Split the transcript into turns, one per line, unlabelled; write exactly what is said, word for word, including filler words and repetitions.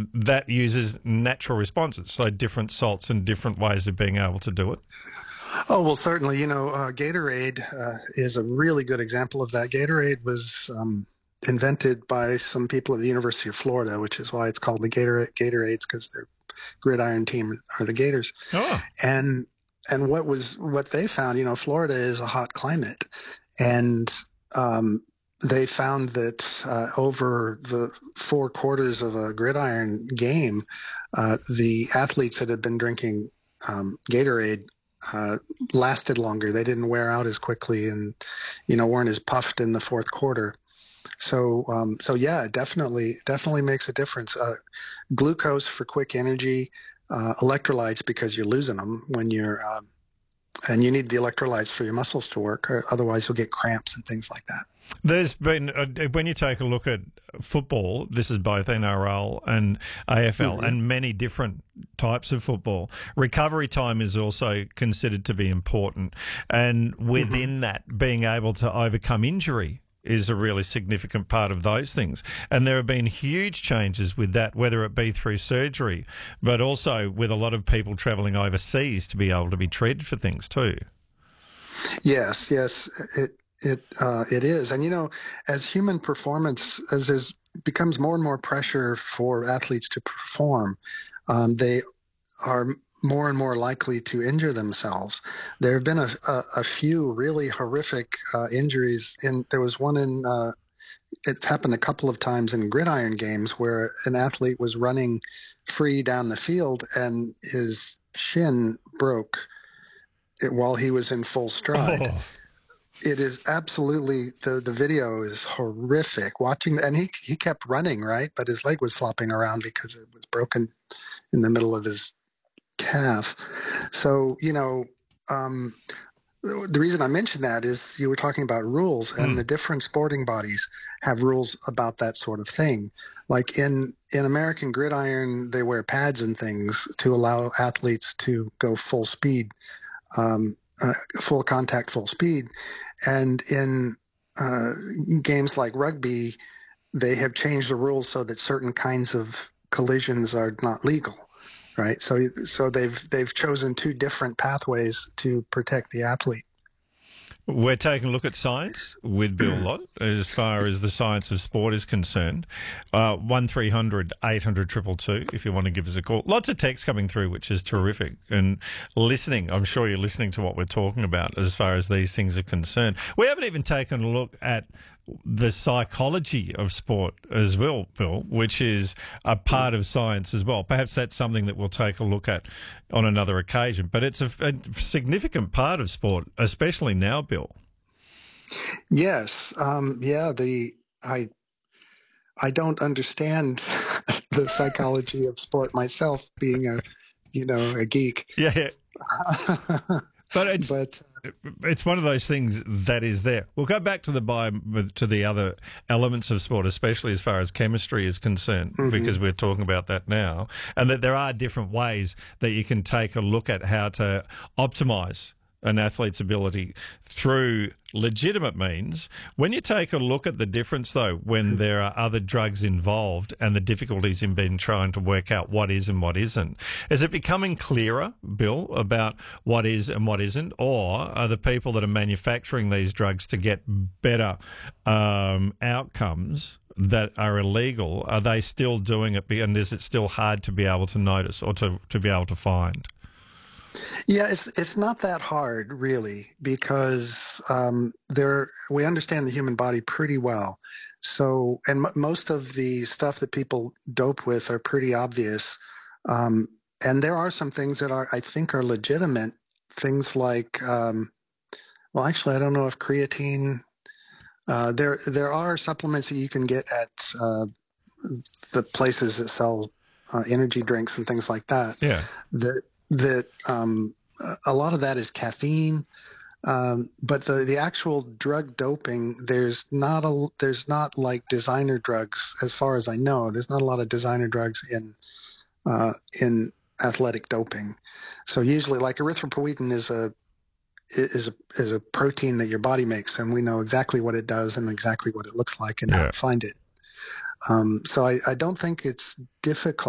that uses natural responses, so different salts and different ways of being able to do it?
Oh, well, certainly. You know, uh, Gatorade uh, is a really good example of that. Gatorade was um, invented by some people at the University of Florida, which is why it's called the Gator Gatorades, because their gridiron team are the Gators.
Oh.
And and what was what they found, you know, Florida is a hot climate, and um, they found that uh, over the four quarters of a gridiron game, uh, the athletes that had been drinking um, Gatorade uh, lasted longer. They didn't wear out as quickly, and you know, weren't as puffed in the fourth quarter. So, um, so yeah, it definitely, definitely makes a difference. Uh, glucose for quick energy, uh, electrolytes because you're losing them when you're, um, and you need the electrolytes for your muscles to work, or otherwise you'll get cramps and things like that.
There's been, uh, when you take a look at football, this is both N R L and A F L, mm-hmm. and many different types of football, recovery time is also considered to be important. And within mm-hmm. that, being able to overcome injury is a really significant part of those things. And there have been huge changes with that, whether it be through surgery, but also with a lot of people travelling overseas to be able to be treated for things too.
Yes, yes, it it uh, it is. And, you know, as human performance, as there's becomes more and more pressure for athletes to perform, um, they are more and more likely to injure themselves. There have been a, a, a few really horrific uh, injuries. In there was one in uh, it's happened a couple of times in gridiron games where an athlete was running free down the field and his shin broke it while he was in full stride. Oh. It is absolutely, the the video is horrific. Watching, and he he kept running, right, but his leg was flopping around because it was broken in the middle of his calf. So, you know, um, the reason I mentioned that is you were talking about rules, and mm. the different sporting bodies have rules about that sort of thing. Like in, in American Gridiron, they wear pads and things to allow athletes to go full speed, um, uh, full contact, full speed. And in uh, games like rugby, they have changed the rules so that certain kinds of collisions are not legal. Right, so so they've they've chosen two different pathways to protect the athlete.
We're taking a look at science with Bill Lott as far as the science of sport is concerned. Uh, one three hundred eight hundred two two two if you want to give us a call. Lots of text coming through, which is terrific. And listening, I'm sure you're listening to what we're talking about as far as these things are concerned. We haven't even taken a look at the psychology of sport as well, Bill, which is a part of science as well. Perhaps that's something that we'll take a look at on another occasion. But it's a, a significant part of sport, especially now, Bill.
Yes. Um, yeah, the I I don't understand the psychology of sport myself, being a, you know, a geek.
Yeah. yeah. But it's,
but
it's one of those things that is there. We'll go back to the bio, to the other elements of sport, especially as far as chemistry is concerned, mm-hmm. because we're talking about that now, and that there are different ways that you can take a look at how to optimise an athlete's ability through legitimate means. When you take a look at the difference, though, when there are other drugs involved and the difficulties in being trying to work out what is and what isn't, is it becoming clearer, Bill, about what is and what isn't? Or are the people that are manufacturing these drugs to get better um, outcomes that are illegal, are they still doing it, and is it still hard to be able to notice or to, to be able to find?
Yeah, it's it's not that hard, really, because um, there we understand the human body pretty well. So, and m- most of the stuff that people dope with are pretty obvious. Um, and there are some things that are, I think, are legitimate. Things like, um, well, actually, I don't know if creatine. Uh, there there are supplements that you can get at uh, the places that sell uh, energy drinks and things like that.
Yeah.
That that um, a lot of that is caffeine, um, but the, the actual drug doping, there's not a there's not like designer drugs, as far as I know. There's not a lot of designer drugs in uh, in athletic doping. So usually, like erythropoietin is a is a is a protein that your body makes, and we know exactly what it does and exactly what it looks like and
yeah.
how to find it. Um, so I, I don't think it's difficult.